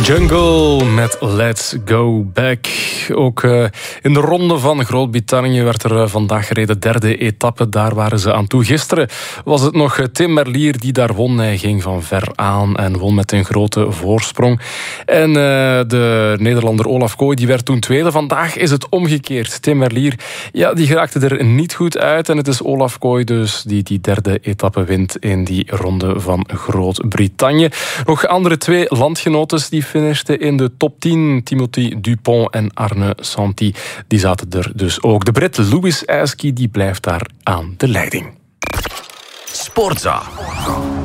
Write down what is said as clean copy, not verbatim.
Jungle met Let's Go Back. Ook in de ronde van Groot-Brittannië werd er vandaag gereden. Derde etappe, daar waren ze aan toe. Gisteren was het nog Tim Merlier die daar won. Hij ging van ver aan en won met een grote voorsprong. En de Nederlander Olaf Kooi die werd toen tweede. Vandaag is het omgekeerd. Tim Merlier, ja, die geraakte er niet goed uit. En het is Olaf Kooi dus die derde etappe wint in die ronde van Groot-Brittannië. Nog andere twee landgenotes die finishten in de top 10. Timothy Dupont en Arne Santi, die zaten er dus ook. De Brit Louis Askey die blijft daar aan de leiding. Sportza.